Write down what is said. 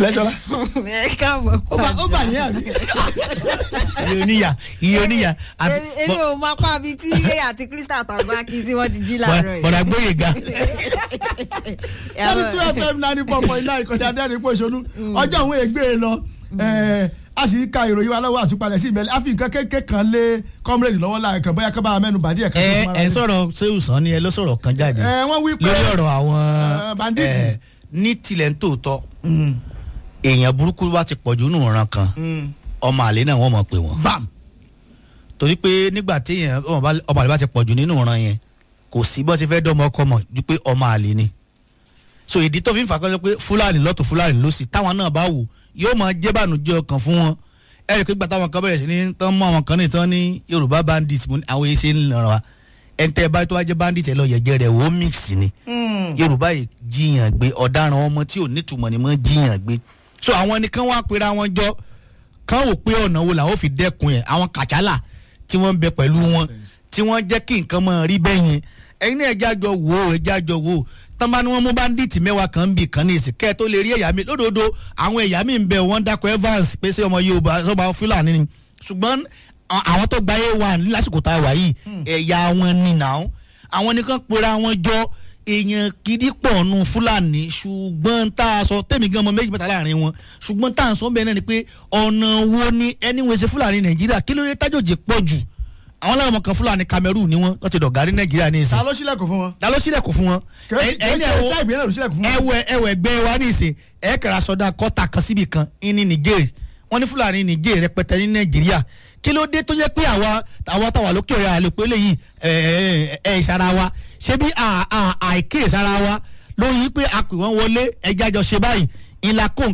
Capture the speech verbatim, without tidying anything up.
pẹ̀lẹ́ Ṣọlá. ẹ káàbọ̀ ó bà ní àbí. iye oníyà iye oníyà. èmi ò máa pa bíi tí ilé àti Crystal Tàgbákì tí wọ́n ti jí láàárọ̀ yìí. bọ̀dà Gbóyèga. thirty two F M ninety four point nine ìkọ̀dé adẹ́rìn pòṣónú ọjọ́ òun ègbé e lọ a sì ka ìròyìn wa lọ́wọ́ àtúpalẹ̀ sí ìmẹ́lẹ̀ àfi nǹkan kékeré kan lé kọ́mírèdì lọ́wọ́ láàkàn bóyá kábàá mẹ́nu bàdí ẹ̀ka. ẹ ẹ sọ̀rọ̀ sẹ́wùsàn ni ẹ ló sọ̀rọ̀ kan jáde lórí ọ̀rọ̀ àwọn bandits ní tilẹ̀ ń tòótọ́ èèyàn burúkú bá ti pọ̀jù nù ọ̀ràn kan ọmọ àlè náà wọ́n mọ̀ pé wọ́n. bam. torí pé nígbà tí èèyàn ọmọ àlè bá ti pọ̀jù nínú ọ̀ràn yẹn kò sí bó ṣe fẹ́ dọ́mọ ọkọ mọ̀ ju pé ọmọ àlè ni. so ìdí tó fi ń fà kọ́ pé fúlàní lọ́tọ̀ fúlàní lọ́sì táwọn náà bá wù yóò máa jẹ́ bànújẹ́ ọkàn fún wọn. ẹ rí i pé gbàtà àwọn kan bẹ̀rẹ̀ sí ní tán mọ́ àwọn kan ní tán ní Yorùbá bandit àwọn èsè ń lọ́rọ̀ wa ẹ̀ńtẹ́ bá tó wá jẹ́ bandit ẹ̀ lọ yẹ̀jẹ̀ rẹ̀ wò mix ni. Yorùbá yìí jiyàn gbé ọ̀daràn ọmọ tí ò nítumọ̀ ni mọ́ jiyàn gbé. so àwọn nìkan wá pera wọn jọ kán wò pé ọ̀nà wo làwọn fi dẹ́kun yẹn àwọn kàchálà tí wọ́n ń bẹ pẹ̀lú wọn tí wọ́n jẹ́ kí nǹkan mọ̀ rí bẹ́ẹ̀ yẹn ẹ̀yin náà ẹja jọ wò ó ẹja jọ wò ó tọ́ba ni wọ́n mú bandit mẹ́wàá kan bì kan ní ìsìn kẹ́ẹ̀ tó lè rí ẹ̀yà mi lódodo àwọn ẹ̀yà mi ń bẹ wọ́n dákọ̀ Evans pé sí ọmọ Yorùbá sọ́ba Fúlàní ni ṣùgbọ́n àwọn tó gba a one lásìkò tá a wà yìí ẹ̀yà wọn ni nàá àwọn nìkan pera wọn jọ èèyàn gidi pọ̀ nù Fúlàní ṣùgbọ́n tá a sọ tẹ̀mí gan ọmọ méjì mẹ́ta láàrin wọn ṣùgbọ́n tá a sọ bẹ́ẹ̀ náà ni pé ọ̀nà wo ni ẹni wọ́n ṣe Fúlàní Nàìjíríà kí ló dé tájòjì pọ̀ jù àwọn làwọn ọmọ kan Fúlàní Cameroon ni wọn wọ́n ti dọ̀gárí Nàìjíríà ní ìsìn. ta ló sílẹ̀kùn fún wọn. ta ló sílẹ̀kùn fún wọn. ẹwẹ ẹwẹ ẹgbẹ́ wa ní ìsìn ẹ kẹrẹ sọdá kọ́ta kan síbi kan ní Niger wọ́n ní Fúlàní Niger rẹpẹtẹ ní Nàìjíríà kí ló dé tó jẹ́ pé àwa àwa táwa lókè ọ̀yà àlòpẹ́ lèyí ẹ̀ ẹ̀ ìsara wa ṣé bí àìké ìsara wa lóyún pé a pè wọ́n wọlé ẹjẹ́ àjọṣe báyìí ìlà kó